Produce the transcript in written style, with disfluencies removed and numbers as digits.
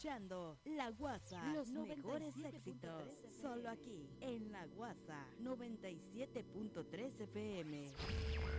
escuchando La Guasa, los mejores éxitos, solo aquí, en La Guasa, 97.3 FM.